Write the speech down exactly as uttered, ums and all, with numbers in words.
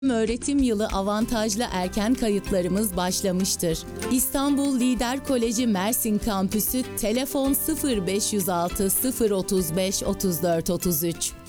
Öğretim yılı avantajlı erken kayıtlarımız başlamıştır. İstanbul Lider Koleji Mersin Kampüsü telefon sıfır beş yüz altı sıfır otuz beş otuz dört otuz üç.